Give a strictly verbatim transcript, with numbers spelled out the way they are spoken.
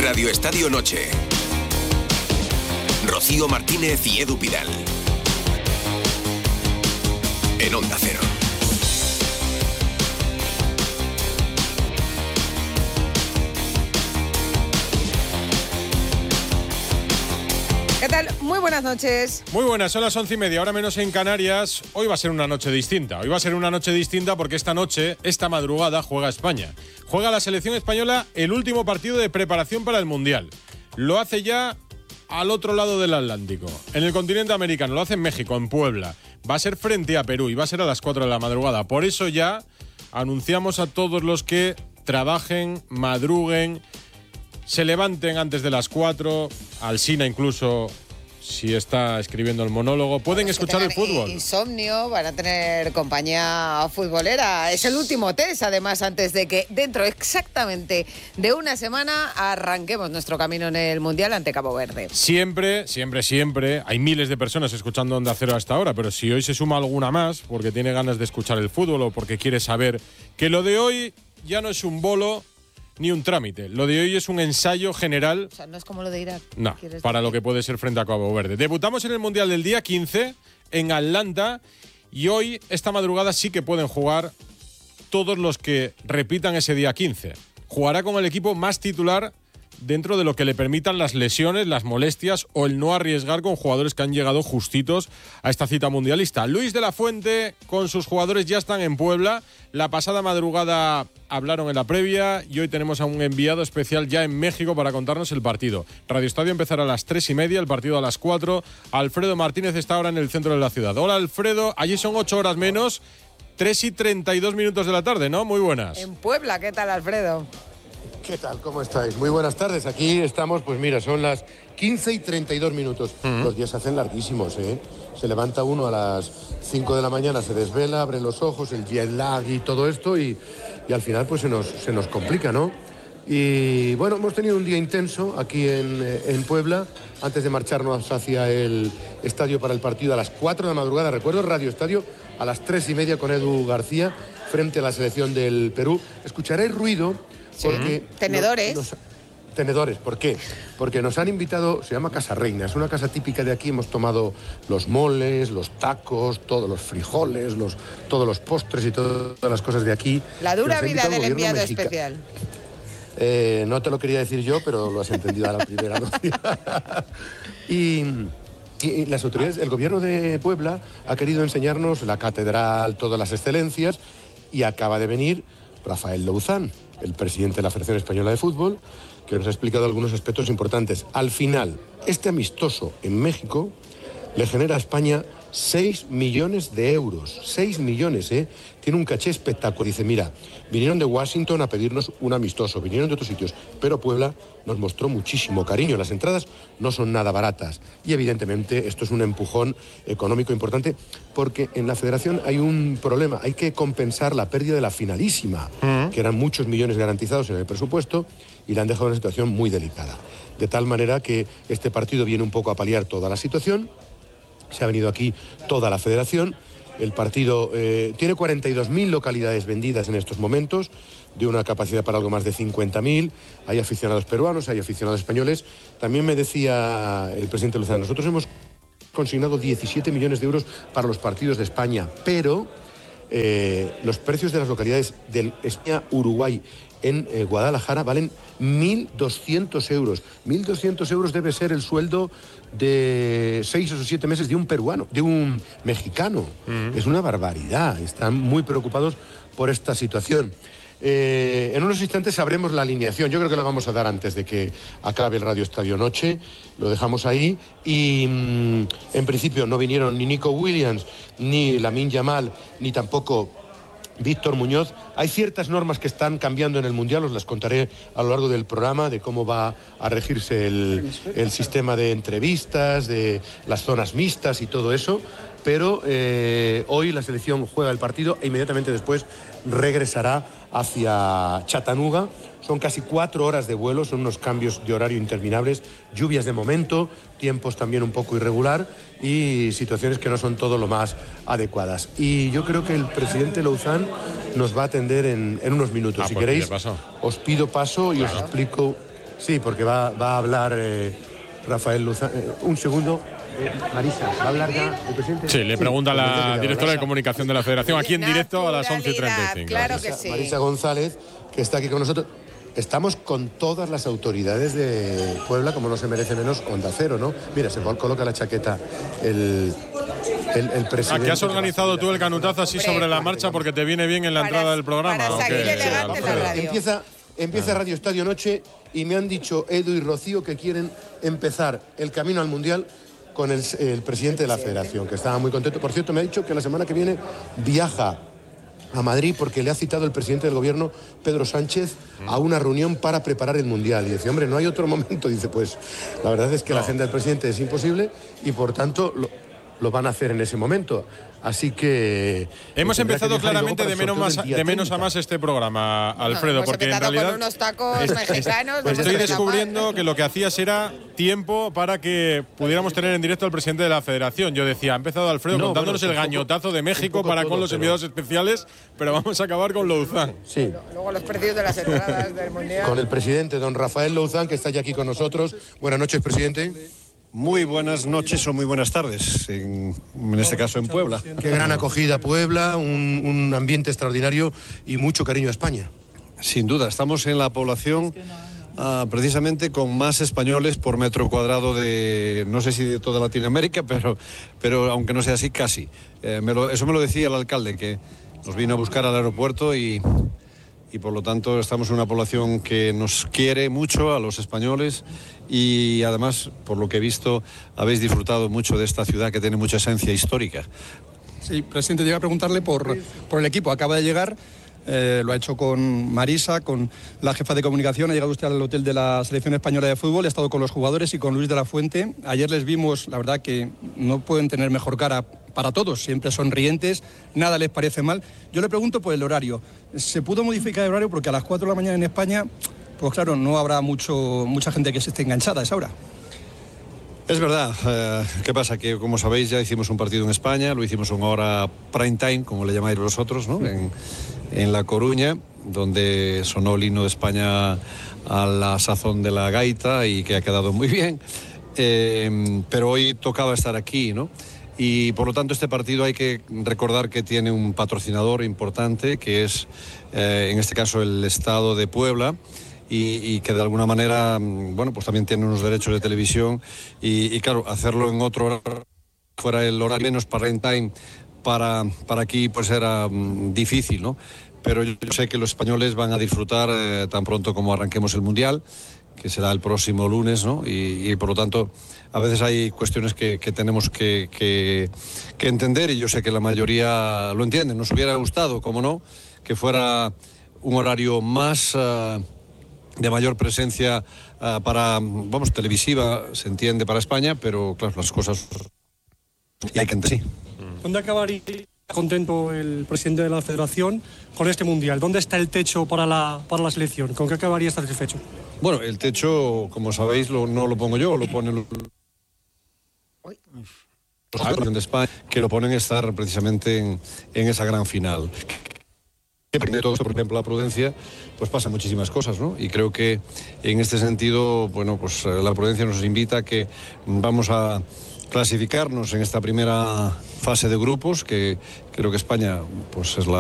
Radio Estadio Noche. Rocío Martínez y Edu Pidal. En Onda Cero. ¿Qué tal? Muy buenas noches. Muy buenas, son las once y media, ahora menos en Canarias. Hoy va a ser una noche distinta. Hoy va a ser una noche distinta porque esta noche, esta madrugada, juega España. Juega la selección española el último partido de preparación para el Mundial. Lo hace ya al otro lado del Atlántico, en el continente americano. Lo hace en México, en Puebla. Va a ser frente a Perú y va a ser a las cuatro de la madrugada. Por eso ya anunciamos a todos los que trabajen, madruguen, se levanten antes de las cuatro, Alsina incluso, si está escribiendo el monólogo, pueden bueno, escuchar el fútbol. Insomnio, van a tener compañía futbolera. Es el último test, además, antes de que dentro exactamente de una semana arranquemos nuestro camino en el Mundial ante Cabo Verde. Siempre, siempre, siempre, hay miles de personas escuchando Onda Cero hasta ahora, pero si hoy se suma alguna más, porque tiene ganas de escuchar el fútbol o porque quiere saber que lo de hoy ya no es un bolo ni un trámite. Lo de hoy es un ensayo general. O sea, no es como lo de Irak. No, para lo que puede ser frente a Cabo Verde. Debutamos en el Mundial del día quince en Atlanta y hoy, esta madrugada, sí que pueden jugar todos los que repitan ese día quince. Jugará con el equipo más titular dentro de lo que le permitan las lesiones, las molestias o el no arriesgar con jugadores que han llegado justitos a esta cita mundialista. Luis de la Fuente con sus jugadores ya están en Puebla. La pasada madrugada hablaron en la previa y hoy tenemos a un enviado especial ya en México para contarnos el partido. Radio Estadio empezará a las tres y media, el partido a las cuatro. Alfredo Martínez está ahora en el centro de la ciudad. Hola Alfredo, allí son ocho horas menos, tres y treinta y dos minutos de la tarde, ¿no? Muy buenas. En Puebla, ¿qué tal Alfredo? ¿Qué tal? ¿Cómo estáis? Muy buenas tardes. Aquí estamos, pues mira, son las quince y treinta y dos minutos. Uh-huh. Los días se hacen larguísimos, ¿eh? Se levanta uno a las cinco de la mañana, se desvela, abre los ojos, el jet lag y todo esto, y, y al final pues se nos, se nos complica, ¿no? Y bueno, hemos tenido un día intenso aquí en, en Puebla, antes de marcharnos hacia el estadio para el partido a las cuatro de la madrugada. Recuerdo Radio Estadio a las tres y media con Edu García, frente a la selección del Perú. Escucharéis ruido. Porque sí. Tenedores. Nos, nos, tenedores, ¿por qué? Porque nos han invitado, se llama Casa Reina, es una casa típica de aquí, hemos tomado los moles, los tacos, todos los frijoles, los, todos los postres y todas las cosas de aquí. La dura vida del enviado Mexica. Especial. Eh, no te lo quería decir yo, pero lo has entendido a la primera. y, y las autoridades, el gobierno de Puebla ha querido enseñarnos la catedral, todas las excelencias, y acaba de venir Rafael Louzán, el presidente de la Federación Española de Fútbol, que nos ha explicado algunos aspectos importantes. Al final, este amistoso en México le genera a España seis millones de euros. seis millones, ¿eh? Tiene un caché espectacular. Dice, mira, vinieron de Washington a pedirnos un amistoso, vinieron de otros sitios, pero Puebla nos mostró muchísimo cariño. Las entradas no son nada baratas y evidentemente esto es un empujón económico importante porque en la federación hay un problema, hay que compensar la pérdida de la finalísima, uh-huh. que eran muchos millones garantizados en el presupuesto y la han dejado en una situación muy delicada. De tal manera que este partido viene un poco a paliar toda la situación. Se ha venido aquí toda la federación. El partido eh, tiene cuarenta y dos mil localidades vendidas en estos momentos, de una capacidad para algo más de cincuenta mil. Hay aficionados peruanos, hay aficionados españoles. También me decía el presidente Lozano, nosotros hemos consignado diecisiete millones de euros para los partidos de España, pero eh, los precios de las localidades del España-Uruguay en eh, Guadalajara valen mil doscientos euros. mil doscientos euros debe ser el sueldo de seis o siete meses de un peruano, de un mexicano. Mm. Es una barbaridad. Están muy preocupados por esta situación. Eh, en unos instantes sabremos la alineación. Yo creo que la vamos a dar antes de que acabe el Radio Estadio Noche. Lo dejamos ahí. Y mmm, en principio no vinieron ni Nico Williams, ni Lamine Yamal, ni tampoco Víctor Muñoz. Hay ciertas normas que están cambiando en el Mundial, os las contaré a lo largo del programa, de cómo va a regirse el, el sistema de entrevistas, de las zonas mixtas y todo eso, pero eh, hoy la selección juega el partido e inmediatamente después regresará hacia Chattanooga. Son casi cuatro horas de vuelo, son unos cambios de horario interminables, lluvias de momento, tiempos también un poco irregular y situaciones que no son todo lo más adecuadas. Y yo creo que el presidente Louzán nos va a atender en, en unos minutos. Ah, si pues queréis, paso. os pido paso y claro. os explico Sí, porque va, va a hablar eh, Rafael Luzán. Eh, un segundo. Eh, Marisa, ¿va a hablar ya el presidente? Sí, le pregunta a Sí, la sí, directora de Marisa. comunicación de la Federación, aquí en directo a las once y treinta y cinco. Claro que Marisa, sí. Marisa González, que está aquí con nosotros. Estamos con todas las autoridades de Puebla, como no se merece menos Onda Cero, ¿no? Mira, se coloca la chaqueta el, el, el presidente. ¿Aquí has organizado tú el canutazo así sobre la marcha porque te viene bien en la Para- entrada del programa? para ¿o salir qué? elegante en la radio. Empieza, empieza Radio Estadio Noche y me han dicho Edu y Rocío que quieren empezar el camino al Mundial con el, el presidente de la Federación, que estaba muy contento. Por cierto, me ha dicho que la semana que viene viaja a Madrid porque le ha citado el presidente del gobierno, Pedro Sánchez, a una reunión para preparar el Mundial. Y dice, hombre, no hay otro momento. Dice, pues la verdad es que la agenda del presidente es imposible y por tanto lo, lo van a hacer en ese momento. Así que... Hemos tendrá empezado que viajar y luego claramente para de el menos, sorteo más, del día de menos a treinta. más este programa, Alfredo, Hemos porque en empezado realidad con unos tacos es- mexicanos. Pues nos estoy hemos descubriendo tapado. que lo que hacías era tiempo para que pudiéramos tener en directo al presidente de la Federación. Yo decía, ha empezado Alfredo No, contándonos bueno, el un poco- gañotazo de México un poco para todo, con los pero- enviados especiales, pero vamos a acabar con Louzán. Sí. Luego los precios de las entradas del Mundial. Con el presidente, don Rafael Louzán, que está ya aquí con nosotros. Buenas noches, presidente. Muy buenas noches o muy buenas tardes, en, en este caso en Puebla. Qué gran acogida Puebla, un, un ambiente extraordinario y mucho cariño a España. Sin duda, estamos en la población ah, precisamente con más españoles por metro cuadrado de, no sé si de toda Latinoamérica, pero, pero aunque no sea así, casi. Eh, me lo- eso me lo decía el alcalde, que nos vino a buscar al aeropuerto y, y por lo tanto estamos en una población que nos quiere mucho a los españoles y además, por lo que he visto, habéis disfrutado mucho de esta ciudad que tiene mucha esencia histórica. Sí, presidente, llega a preguntarle por, por el equipo. Acaba de llegar, eh, lo ha hecho con Marisa, con la jefa de comunicación. Ha llegado usted al hotel de la Selección Española de Fútbol, ha estado con los jugadores y con Luis de la Fuente. Ayer les vimos, la verdad que no pueden tener mejor cara para todos, siempre sonrientes, nada les parece mal. Yo le pregunto por el horario. ¿Se pudo modificar el horario? Porque a las cuatro de la mañana en España, pues claro, no habrá mucho, mucha gente que se esté enganchada a esa hora. Es verdad. Eh, ¿Qué pasa? Que como sabéis ya hicimos un partido en España, lo hicimos una hora prime time, como le llamáis vosotros, ¿no? En, en La Coruña, donde sonó el himno de España a la sazón de la gaita y que ha quedado muy bien. Eh, pero hoy tocaba estar aquí, ¿no? Y por lo tanto este partido hay que recordar que tiene un patrocinador importante, que es eh, en este caso el Estado de Puebla. Y, y que de alguna manera, bueno, pues también tiene unos derechos de televisión y, y claro, hacerlo en otro horario, fuera el horario menos prime time para, para aquí, pues era mm, difícil, ¿no? Pero yo sé que los españoles van a disfrutar eh, tan pronto como arranquemos el Mundial, que será el próximo lunes, ¿no? Y, y por lo tanto, a veces hay cuestiones que, que tenemos que, que, que entender y yo sé que la mayoría lo entiende. Nos hubiera gustado, como no, que fuera un horario más... Uh, de mayor presencia uh, para, vamos, televisiva, se entiende, para España, pero claro, las cosas... Y hay que entender, sí. ¿Dónde acabaría contento el presidente de la Federación con este Mundial? ¿Dónde está el techo para la, para la selección? ¿Con qué acabaría satisfecho? Bueno, el techo, como sabéis, lo, no lo pongo yo, lo ponen los los de España, que lo ponen a estar precisamente en, en esa gran final. De todo esto, por ejemplo, la prudencia, pues pasa muchísimas cosas, ¿no? Y creo que en este sentido, bueno, pues la prudencia nos invita a que vamos a clasificarnos en esta primera fase de grupos, que creo que España, pues es la